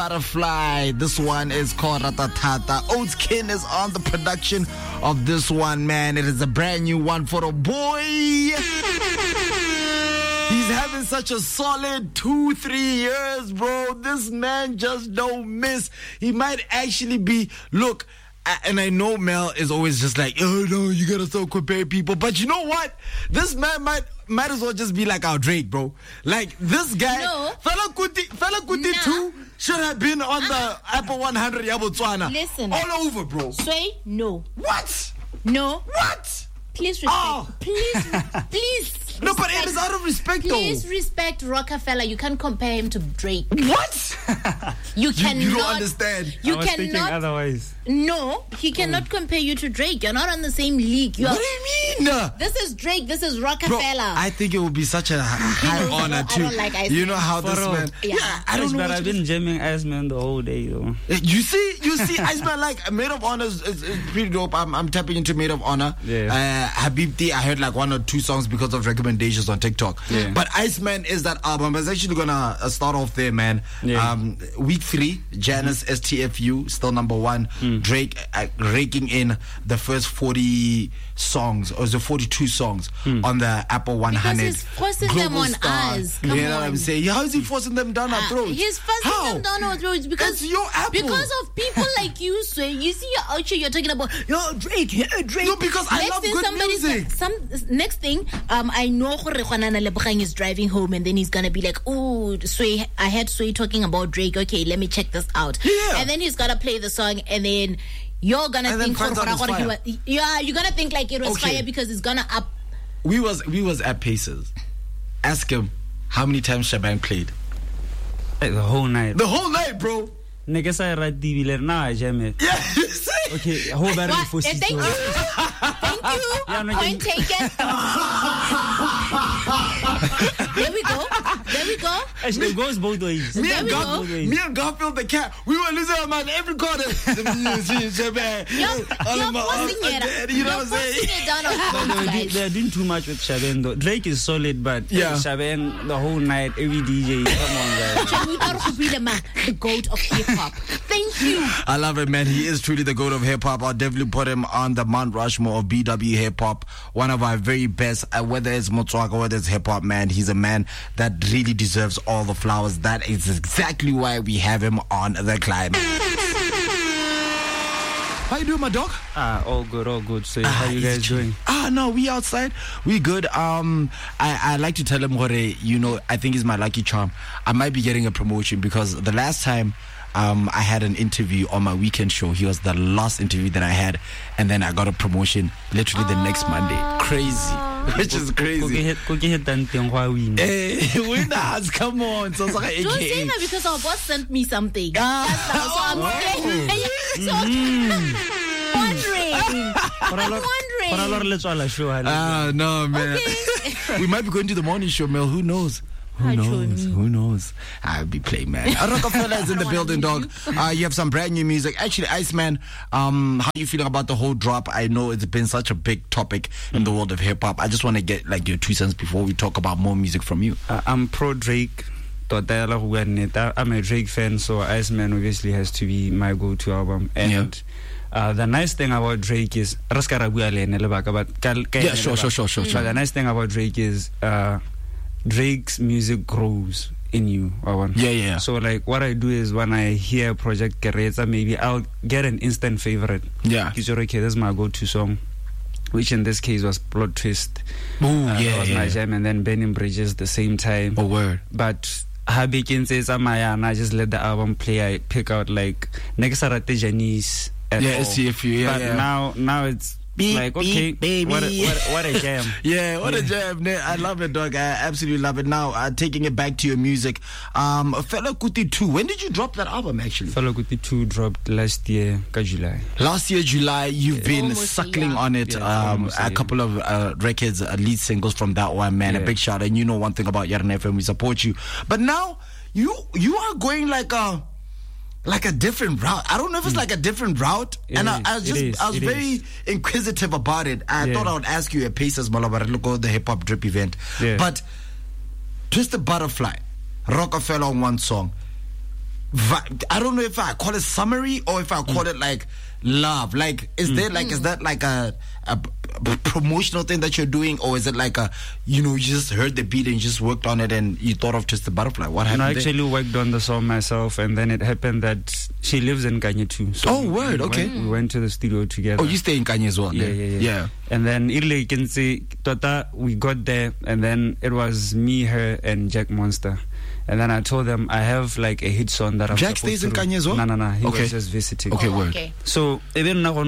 Butterfly. This one is called Ratatata. Oatskin is on the production of this one, man. It is a brand new one for a boy. He's having such a solid 2-3 years, bro. This man just don't miss. He might actually be, look, and I know Mel is always just like, oh no, you gotta stop comparing people. But you know what? This man might as well just be like our Drake, bro. Like this guy, No. Fela Kuti 2 should have been on the Apple 100 ya Botswana. Listen. All over, bro. Sway, no. What? No. What? Please respect. Oh. Please. No, but it is out of respect, Please though. respect Rockefeller. You can't compare him to Drake. What? You cannot. You don't understand. You I was thinking cannot. otherwise. No, he cannot compare you to Drake. You're not on the same league. What do you mean? This is Drake. This is Bro, Rockefeller. I think it would be such a high honor I too. don't like Iceman. You know how this For man. real. Yeah. I don't know. But what I've you- been jamming Iceman the whole day, though. You see, Iceman, like Maid of Honor is pretty dope. I'm tapping into Maid of Honor. Yeah. Habibti, I heard like 1 or 2 songs because of recommendations on TikTok. Yeah. But Iceman is that album. I was actually gonna start off there, man. Yeah. Week 3, Janice STFU still number 1. Drake raking in the first 40 songs, or is it 42 songs on the Apple 100. Because he's forcing them Global on Star. us. Come You know what on. I'm saying? How is he forcing them down our throats? He's forcing How? them down our throats because It's your Apple. Because of people like you, Sway. You see, you're out here, you're talking about Drake, Drake. No, because I love good music. Next thing, I know Khwanana Lebogang is driving home, and then he's gonna be like, "Oh, Sway, I had Sway talking about Drake. Okay, let me check this out." Yeah. And then he's gonna play the song, and then you're gonna And then think, finds out it's fire. you're gonna think like it was Okay. fire because it's gonna up. We was at Pacers. Ask him how many times Shaban played. Like the whole night. The whole night, bro. Nigga say right TV now I jam it. Yeah, you see? Okay, whole battery What? for Thank you. Thank you. Yeah, no, Point taken. There we go. Actually, it goes both ways. Me There and, we go. me and Garfield the cat, we were losing our mind every corner. Shaban. You're forcing it. You know You're what I'm saying? forcing it down on us, guys. They're doing too much with Shaban though. Drake is solid, but Yeah. Shaban the whole night, every DJ. Come on, guys. Chamuta Rukubile, the goat of hip hop. Thank you. I love it, man. He is truly the goat of hip hop. I'll definitely put him on the Mount Rushmore of BW hip hop. One of our very best, whether it's Motswaka, whether it's hip hop, man. He's a man that really deserves all the flowers. That is exactly why we have him on the climb. How you doing, my dog? All good. So how you guys doing? No, we outside. We good. I like to tell him, I think he's my lucky charm. I might be getting a promotion because the last time I had an interview on my weekend show. He was the last interview that I had, and then I got a promotion literally the next Monday. Crazy. Which is crazy. Hey, winners, come on. So Don't say that because our boss sent me something. So I'm wondering. no, man. We might be going to the morning show, Mel. Who knows? Who knows? I'll be playing, man. Rockefeller is in the building, dog. You have some brand new music. Actually, Iceman, how are you feeling about the whole drop? I know it's been such a big topic in the world of hip-hop. I just want to get like your 2 cents before we talk about more music from you. I'm pro Drake. I'm a Drake fan, so Iceman obviously has to be my go-to album. And the nice thing about Drake is Yeah, sure. But the nice thing about Drake is Drake's music grows in you. Yeah. So like what I do is when I hear Project Kereza, maybe I'll get an instant favorite. Yeah. He's okay, this is my go-to song, which in this case was Plot Twist. Ooh, That was my jam, and then Benny Bridges the same time. Oh, word. But Habikin says Amaya, and I just let the album play. I pick out like Nexarate Janice. STFU. But now it's like, okay, baby. what a jam. Yeah, what a jam. I love it, dog. I absolutely love it. Now, taking it back to your music, Fela Kuti 2, when did you drop that album, actually? Fela Kuti 2 dropped last year, July. Last year, July, you've been Almost suckling on it. Almost A couple of records, lead singles from that one, man. A big shout. And you know one thing about Yarn FM, we support you. But now, you are going like a different route. I don't know if it's like a different route. I was very inquisitive about it. I thought I would ask you a Pacers Malabarelo, the hip hop drip event. But Twisted Butterfly, Rockefeller on one song. I don't know if I call it summary or if I call it like love. Like, is there like, is that like a promotional thing that you're doing, or is it like a, you know, you just heard the beat and you just worked on it and you thought of just the butterfly? What happened? I actually worked on the song myself, and then it happened that she lives in Kanye too. So we went to the studio together. Oh, you stay in Kanye as well? Yeah. And then you can see Tota, we got there, and then it was me, her, and Jack Monster. And then I told them I have like a hit song that I'm Jack stays in Kanye as well? No. He was just visiting. Okay, word. So even now,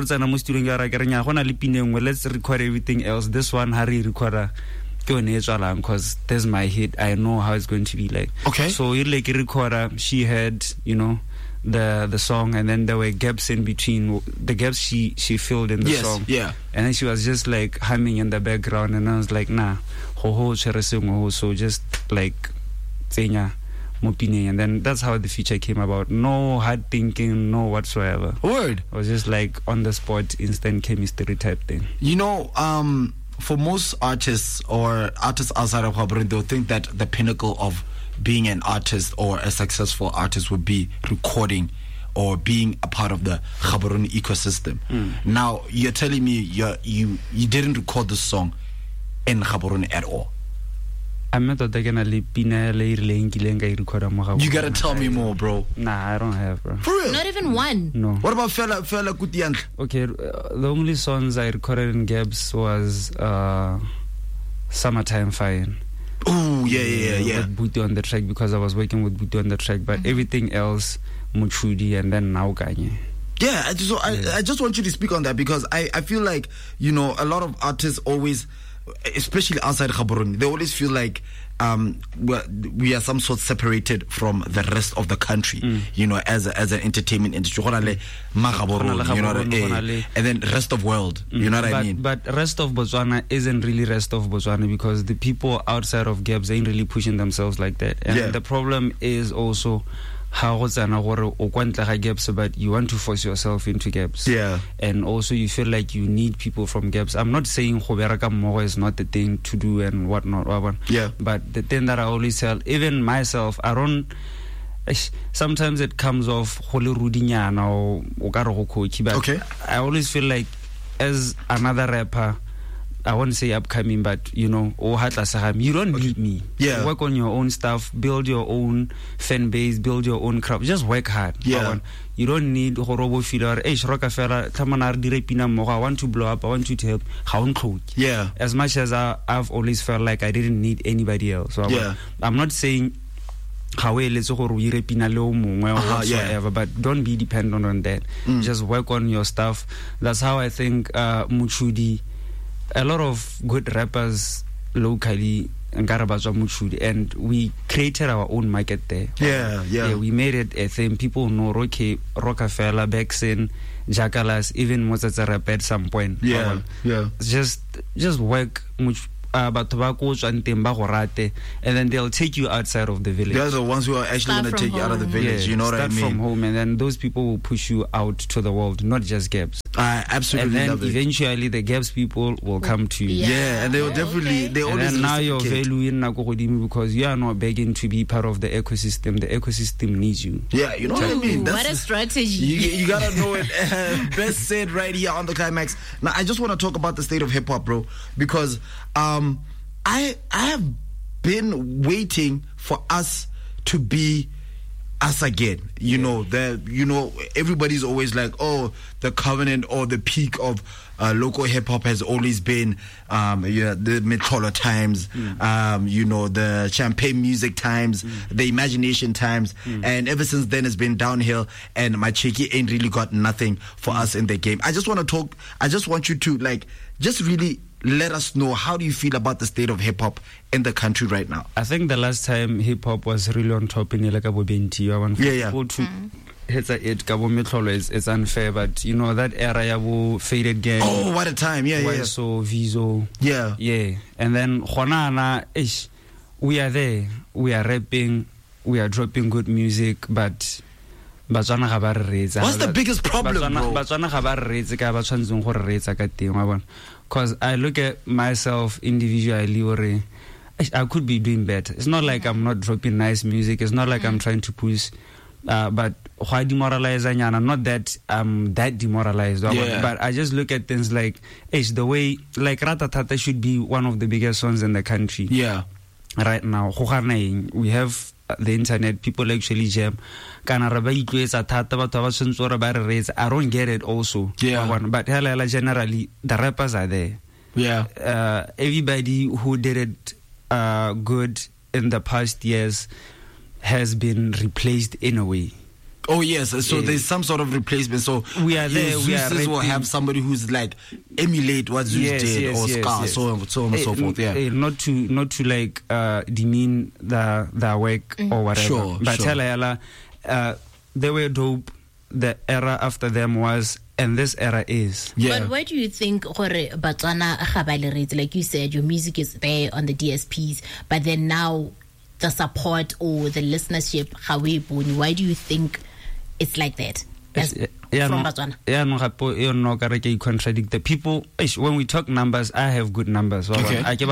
let's record everything else. This one, Harry recorder, because there's my hit. I know how it's going to be like. Okay. So you like a recorder. She had, you know, the song, and then there were gaps in between. The gaps she filled in the song. Yeah. And then she was just like humming in the background, and I was like, nah, ho so just like. And then that's how the feature came about. No hard thinking, no whatsoever. Word. It was just like on the spot, instant chemistry type thing. You know, for most artists or artists outside of Gaborone, they'll think that the pinnacle of being an artist or a successful artist would be recording or being a part of the Gaborone ecosystem. Now, you're telling me you didn't record the song in Gaborone at all. I'm not that gonna You gotta tell me more, bro. Nah, I don't have, bro. For real? Not even one. No. What about Fela Kutiyantle? Okay, the only songs I recorded in Gabs was Summertime Fine. Oh, yeah. With Booty on the track, because I was working with Booty on the track, but everything else, Muchudi, and then now Kanye. Yeah, I just want you to speak on that, because I feel like, you know, a lot of artists always, especially outside Gaborone, they always feel like we are some sort separated from the rest of the country, you know, as an entertainment industry. You know what I mean? And then rest of world, you know what I mean? But rest of Botswana isn't really rest of Botswana, because the people outside of Gabs ain't really pushing themselves like that. And the problem is also how but you want to force yourself into Gabs. Yeah. And also you feel like you need people from Gabs. I'm not saying is not the thing to do and whatnot. Yeah. But the thing that I always tell, even myself, I don't. Sometimes it comes off holy rudinyana or coachy, but I always feel like as another rapper, I won't say upcoming, but you know, you don't need me. Yeah. Work on your own stuff, build your own fan base, build your own crowd. Just work hard. Yeah. You don't need horobo filler. I want to blow up. I want you to help. Yeah. As much as I've always felt like I didn't need anybody else. So I'm not saying whatsoever, but don't be dependent on that. Just work on your stuff. That's how I think Muchudi, a lot of good rappers locally, and we created our own market there. Yeah. We made it a thing. People know Rockefeller, Bexin, Jackalas, even Mozart rap at some point. Yeah. Just work and then they'll take you outside of the village. They're the ones who are actually going to take you out of the village. You know what I mean? Start from home, and then those people will push you out to the world, not just Gabs. I absolutely love it. And then eventually the Gabs people will come to you. Yeah, and they will definitely. They always. And then now you're valuing because you are not begging to be part of the ecosystem. The ecosystem needs you. Yeah, you know what I mean. What a strategy! You gotta know it. Best said right here on the Climax. Now I just want to talk about the state of hip hop, bro, because I have been waiting for us to be us again. You know, everybody's always like, oh, the covenant or the peak of local hip hop has always been the Mid-Collar times, the Champagne Music times, the Imagination times, and ever since then it's been downhill, and my Cheeky ain't really got nothing for us in the game. I just want you to just really let us know, how do you feel about the state of hip-hop in the country right now? I think the last time hip-hop was really on top in People to it's unfair, but you know that era Faded Gang. Oh, what a time. Yeah. So Vizo. Yeah. And then Khonana, we are there. We are rapping, we are dropping good music, but what's the biggest problem, bro? Because I look at myself individually, I could be doing better. It's not like I'm not dropping nice music. It's not like I'm trying to push but why demoralize anyana? Not that that demoralized, but I just look at things like the way like Ratatata should be one of the biggest songs in the country. Yeah. Right now, we have the internet, people actually jam. I don't get it also. Yeah. But generally, the rappers are there. Yeah. Everybody who did it good in the past years has been replaced in a way. Oh yes, so there's some sort of replacement. So we are there. Zeus will have somebody who's like emulate what Zeus did, or Scar, so on and so forth. Yeah, not to like demean the work or whatever. Sure, but they were dope. The era after them was, and this era is. Yeah. But why do you think Batswana, like you said, your music is there on the DSPs, but then now the support or the listenership, why do you think it's like that? From Batswana. You contradict the people. When we talk numbers, I have good numbers. Okay. I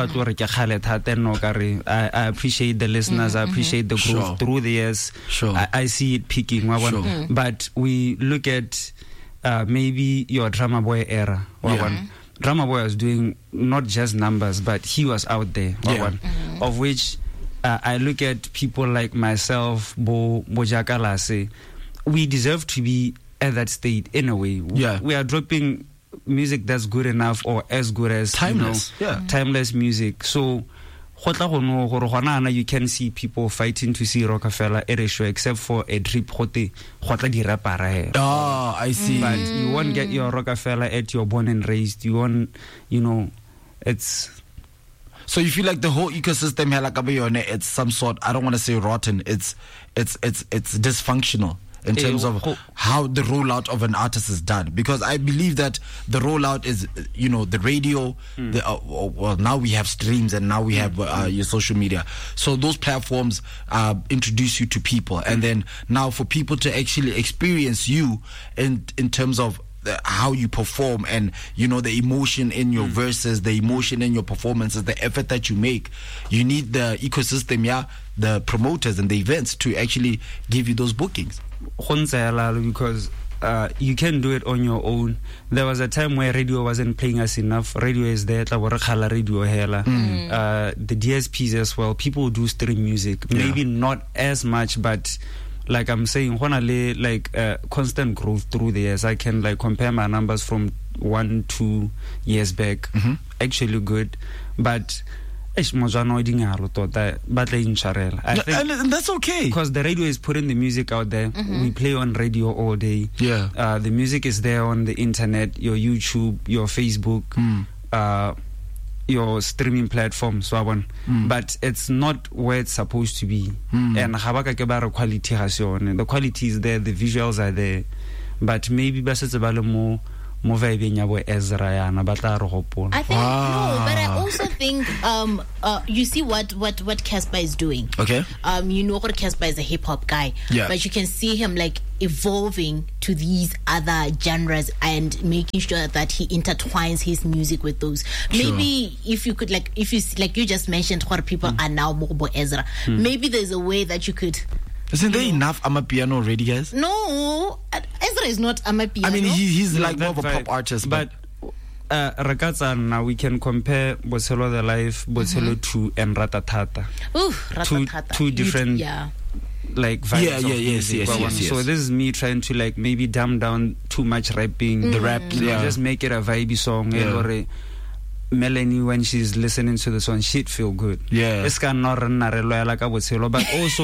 appreciate the listeners. I appreciate the growth through the years. Sure. I see it peaking. Sure. But we look at maybe your Drama Boy era. Drama Boy was doing not just numbers, but he was out there. Of which I look at people like myself, Bojakalase. We deserve to be at that state in a way. We are dropping music that's good enough or as good as timeless, timeless music. So you can see people fighting to see Rockefeller at a show, except for a trip. I see. But you won't get your Rockefeller at your born and raised. You won't, it's. So you feel like the whole ecosystem here, it's some sort, I don't want to say rotten, it's dysfunctional in terms of how the rollout of an artist is done, because I believe that the rollout is the radio, well, now we have streams, and now we have your social media, so those platforms introduce you to people, and then now for people to actually experience you in terms of how you perform, and the emotion in your verses, the emotion in your performances, the effort that you make, you need the ecosystem, the promoters and the events to actually give you those bookings. Because you can do it on your own. There was a time where radio wasn't playing us enough. Radio is there, the DSPs as well. People do stream music, maybe not as much, but like I'm saying, like constant growth through the years. I can like compare my numbers from 1-2 years back. Actually good, but I think, and that's okay, because the radio is putting the music out there. We play on radio all day. The music is there on the internet, your YouTube, your Facebook, your streaming platforms, but it's not where it's supposed to be. And the quality is there, the visuals are there, but maybe I think no, but I also think you see what Casper is doing. Okay. What Casper is a hip hop guy, but you can see him like evolving to these other genres and making sure that he intertwines his music with those. Maybe if you could if you just mentioned what people are now more Ezra. Maybe there's a way that you could. Isn't there enough Amapiano already, guys? No, Ezra is not Amapiano. I mean, he's like more of a pop artist, but Rakatsa, now we can compare Botshelo the Life, Botshelo 2 and Ratatata. Ratatata. Two different like vibes. Yes. So this is me trying to like maybe dumb down too much rapping, the rap, just make it a vibey song. Melanie, when she's listening to the song, she'd feel good. It's kind of but also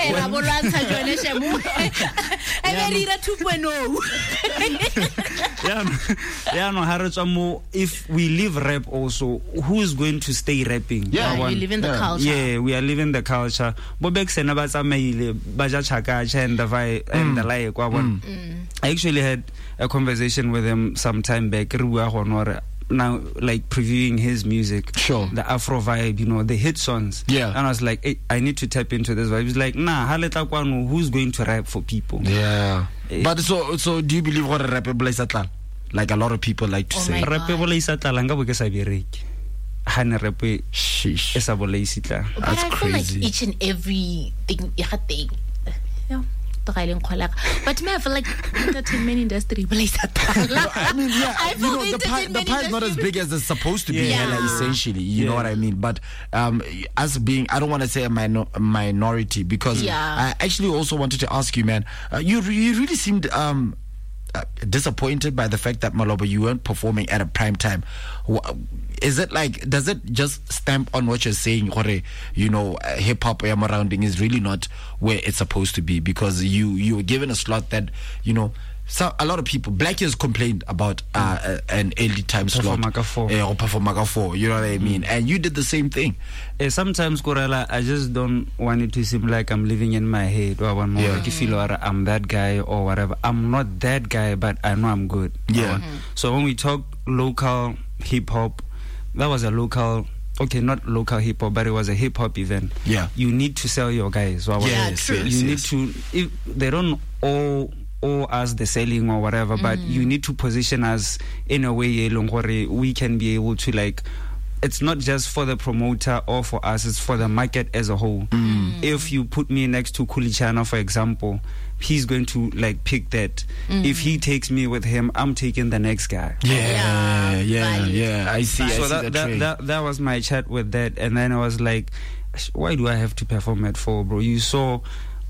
if we leave rap also, who's going to stay rapping? We live in the culture. We are living the culture. I actually had a conversation with him some time back, now like previewing his music, the Afro vibe, the hit songs, and I was like, hey, I need to tap into this vibe. He's like, nah, who's going to rap for people? But so do you believe what a rapper is at? Like a lot of people like to say rapper is at that's crazy. Like each and every thing. But me, I feel like entertainment industry plays a I mean, yeah, the pie is not as big as it's supposed to be, essentially. You know what I mean? But as being, I don't want to say a minority, because I actually also wanted to ask you, man, you really seemed disappointed by the fact that Maloba, you weren't performing at a prime time. Is it like, does it just stamp on what you're saying, or hip hop rounding is really not where it's supposed to be, because you were given a slot that so a lot of people, Black Years, complained about an early time slot or Perform 4, you know what I mean? And you did the same thing. Sometimes, Corella, I just don't want it to seem like I'm living in my head, or like you feel I'm that guy or whatever. I'm not that guy, but I know I'm good. So when we talk local hip hop, that was a local, not local hip hop, but it was a hip hop event. You need to sell your guys. You need to, if they don't owe us the selling or whatever, but you need to position us in a way we can be able to, like, it's not just for the promoter or for us, it's for the market as a whole. If you put me next to Kulichana, for example, he's going to like pick that. If he takes me with him, I'm taking the next guy. I see. So that was my chat with that, and then I was like, why do I have to perform at 4, bro? You saw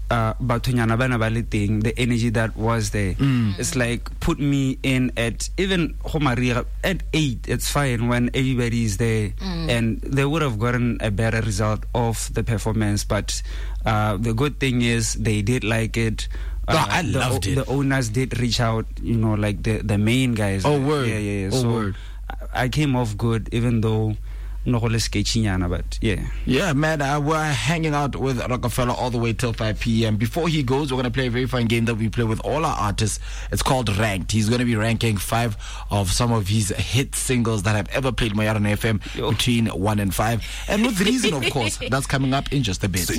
the energy that was there. It's like, put me in at even at 8, it's fine when everybody is there, and they would have gotten a better result of the performance. But the good thing is they did like it. I loved it. The owners did reach out, like the main guys. Oh, word. So I came off good, even though but man, we're hanging out with Rockefeller all the way till 5 p.m. Before he goes, we're going to play a very fun game that we play with all our artists. It's called Ranked. He's going to be ranking 5 of some of his hit singles that have ever played Moyarana FM between 1 and 5, and with reason, of course. That's coming up in just a bit.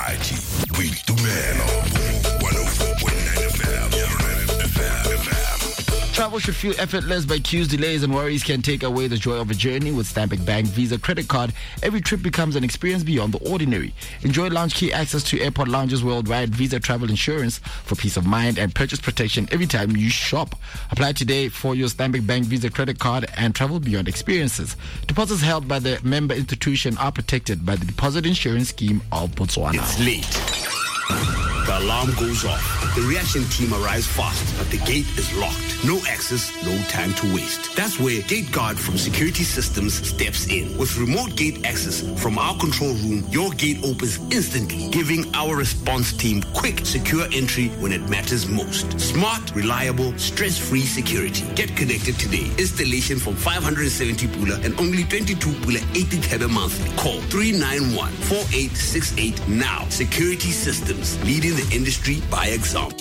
Travel should feel effortless, but queues, delays, and worries can take away the joy of a journey. With Stanbic Bank Visa Credit Card, every trip becomes an experience beyond the ordinary. Enjoy lounge key access to airport lounges worldwide, Visa travel insurance for peace of mind, and purchase protection every time you shop. Apply today for your Stanbic Bank Visa Credit Card and travel beyond experiences. Deposits held by the member institution are protected by the Deposit Insurance Scheme of Botswana. It's late. The alarm goes off. The reaction team arrives fast, but the gate is locked. No access, no time to waste. That's where Gate Guard from Security Systems steps in. With remote gate access from our control room, your gate opens instantly, giving our response team quick, secure entry when it matters most. Smart, reliable, stress-free security. Get connected today. Installation from 570 pula and only 22 pula 80 tebe monthly. Call 391-4868 now. Security Systems, leading the industry by example.